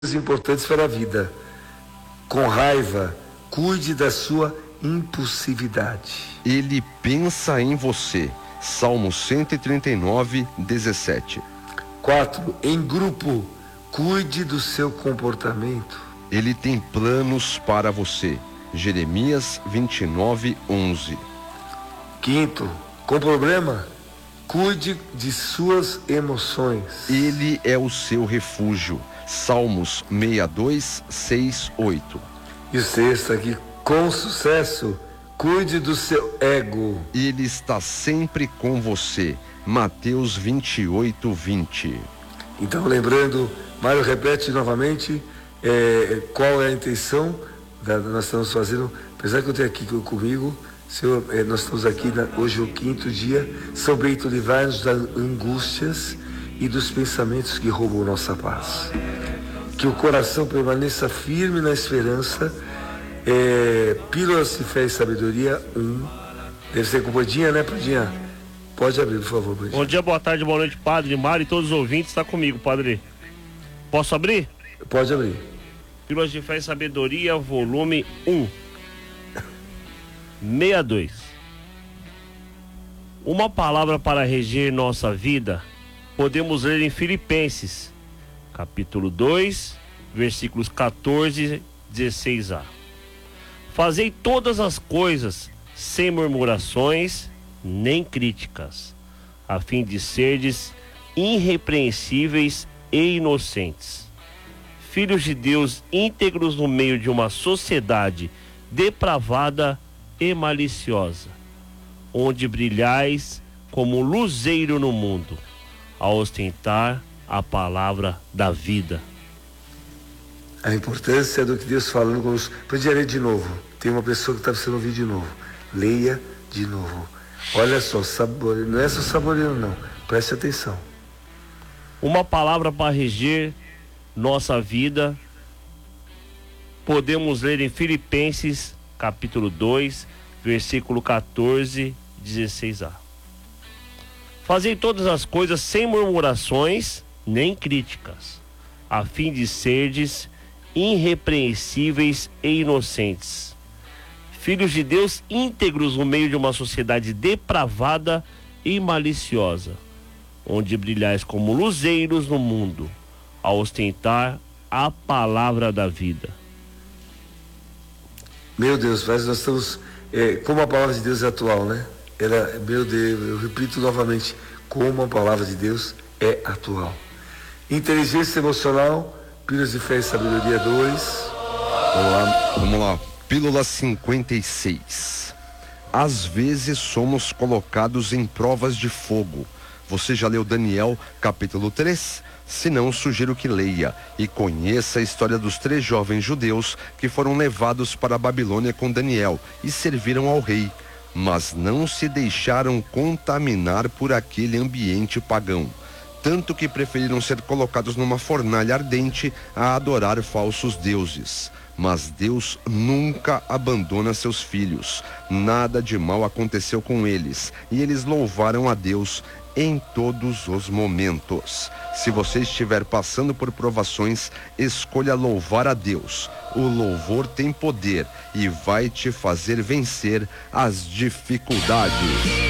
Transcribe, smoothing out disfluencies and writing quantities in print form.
importantes para a vida. Com raiva, cuide da sua impulsividade. Ele pensa em você. Salmo 139, 17. 4. Em grupo, cuide do seu comportamento. Ele tem planos para você. Jeremias 29, 11. 5. Com problema, cuide de suas emoções. Ele é o seu refúgio. Salmos 62, 6, 8. E o 6 aqui, com sucesso, cuide do seu ego. Ele está sempre com você. Mateus 28, 20. Então, lembrando, Mário repete novamente qual é a intenção nós estamos fazendo. Apesar que eu tenho aqui comigo, Senhor, nós estamos aqui hoje o 5º dia. São Bento, livrai-nos das angústias e dos pensamentos que roubam nossa paz. Que o coração permaneça firme na esperança. Pílulas de Fé e Sabedoria 1. Deve ser com Bandinha, né, Bandinha? Pode abrir, por favor, Bandinha. Bom dia, boa tarde, boa noite, Padre Mário e todos os ouvintes. Está comigo, Padre. Posso abrir? Pode abrir. Pílulas de Fé e Sabedoria, volume 1. 62. Uma palavra para reger nossa vida, podemos ler em Filipenses, capítulo 2, versículos 14 e 16a. Fazei todas as coisas sem murmurações nem críticas, a fim de serdes irrepreensíveis e inocentes, filhos de Deus íntegros no meio de uma sociedade depravada e maliciosa, onde brilhais como luzeiro no mundo, a ostentar a palavra da vida. A importância do que Deus falando conosco. Podia ler de novo. Tem uma pessoa que está precisando ouvir de novo. Leia de novo. Olha só, não é só saboreando não. Preste atenção. Uma palavra para reger nossa vida, podemos ler em Filipenses, capítulo 2, versículo 14, 16a. Fazei todas as coisas sem murmurações nem críticas, a fim de serdes irrepreensíveis e inocentes, filhos de Deus íntegros no meio de uma sociedade depravada e maliciosa, onde brilhais como luzeiros no mundo, a ostentar a palavra da vida. Meu Deus, mas nós estamos, como a palavra de Deus é atual, né? Meu Deus, eu repito novamente, como a palavra de Deus é atual. Inteligência emocional, Pílulas de Fé e Sabedoria 2. Vamos lá. Pílula 56. Às vezes somos colocados em provas de fogo. Você já leu Daniel, capítulo 3? Se não, sugiro que leia e conheça a história dos 3 jovens judeus que foram levados para a Babilônia com Daniel e serviram ao rei, mas não se deixaram contaminar por aquele ambiente pagão, tanto que preferiram ser colocados numa fornalha ardente a adorar falsos deuses. Mas Deus nunca abandona seus filhos. Nada de mal aconteceu com eles, e eles louvaram a Deus em todos os momentos. Se você estiver passando por provações, escolha louvar a Deus. O louvor tem poder e vai te fazer vencer as dificuldades.